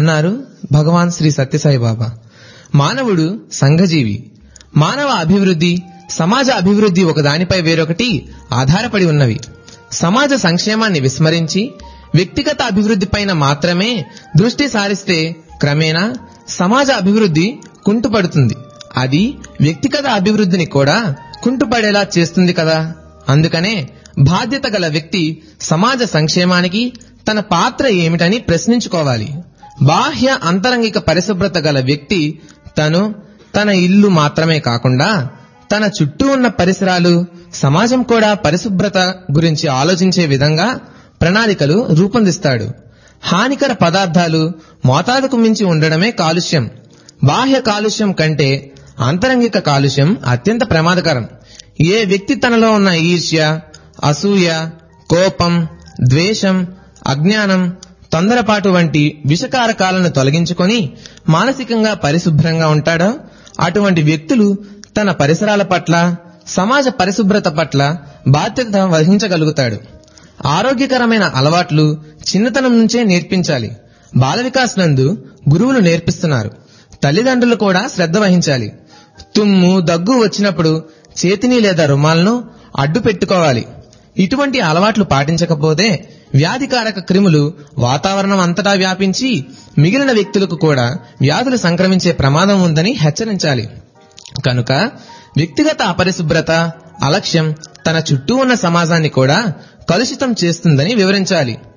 అన్నారు భగవాన్ శ్రీ సత్యసాయి బాబా. మానవుడు సంఘజీవి. మానవ అభివృద్ధి, సమాజ అభివృద్ధి ఒకదానిపై వేరొకటి ఆధారపడి ఉన్నవి. సమాజ సంక్షేమాన్ని విస్మరించి వ్యక్తిగత అభివృద్ధిపైన మాత్రమే దృష్టి సారిస్తే క్రమేణా సమాజ అభివృద్ధి కుంటుపడుతుంది. అది వ్యక్తిగత అభివృద్ధిని కూడా కుంటుపడేలా చేస్తుంది కదా. అందుకనే బాధ్యత గల వ్యక్తి సమాజ సంక్షేమానికి తన పాత్ర ఏమిటని ప్రశ్నించుకోవాలి. బాహ్య అంతరంగిక పరిశుభ్రత గల వ్యక్తి తన ఇల్లు మాత్రమే కాకుండా తన చుట్టూ ఉన్న పరిసరాలు, సమాజం కూడా పరిశుభ్రత గురించి ఆలోచించే విధంగా ప్రణాళికలు రూపొందిస్తాడు. హానికర పదార్థాలు మోతాదుకు మించి ఉండడమే కాలుష్యం. బాహ్య కాలుష్యం కంటే అంతరంగిక కాలుష్యం అత్యంత ప్రమాదకరం. ఏ వ్యక్తి తనలో ఉన్న ఈర్ష్య, అసూయ, కోపం, ద్వేషం, అజ్ఞానం, తొందరపాటు వంటి విషకారకాలను తొలగించుకొని మానసికంగా పరిశుభ్రంగా ఉంటాడో అటువంటి వ్యక్తులు తన పరిసరాల పట్ల, సమాజ పరిశుభ్రత పట్ల బాధ్యత వహించగలుగుతాడు. ఆరోగ్యకరమైన అలవాట్లు చిన్నతనం నుంచే నేర్పించాలి. బాల వికాస్ నందు గురువులు నేర్పిస్తున్నారు. తల్లిదండ్రులు కూడా శ్రద్ధ వహించాలి. తుమ్ము, దగ్గు వచ్చినప్పుడు చేతిని లేదా రుమాలను అడ్డు పెట్టుకోవాలి. ఇటువంటి అలవాట్లు పాటించకపోతే వ్యాధికారక క్రిములు వాతావరణం అంతటా వ్యాపించి మిగిలిన వ్యక్తులకు కూడా వ్యాధులు సంక్రమించే ప్రమాదం ఉందని హెచ్చరించాలి. కనుక వ్యక్తిగత అపరిశుభ్రత, అలక్ష్యం తన చుట్టూ ఉన్న సమాజాన్ని కూడా కలుషితం చేస్తుందని వివరించాలి.